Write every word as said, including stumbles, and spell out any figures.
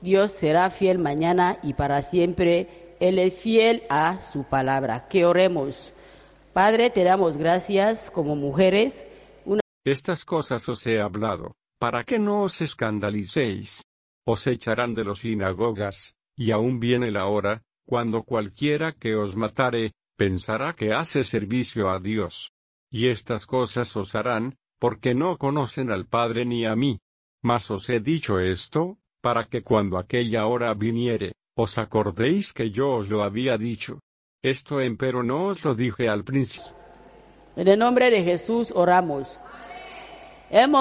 Dios será fiel mañana y para siempre. Él es fiel a su palabra. Que oremos. Padre, te damos gracias como mujeres. Una... Estas cosas os he hablado, para que no os escandalicéis. Os echarán de las sinagogas, y aún viene la hora, cuando cualquiera que os matare, pensará que hace servicio a Dios. Y estas cosas os harán, porque no conocen al Padre ni a mí. Mas os he dicho esto, para que cuando aquella hora viniere, os acordéis que yo os lo había dicho. Esto empero no os lo dije al principio. En el nombre de Jesús oramos. Hemos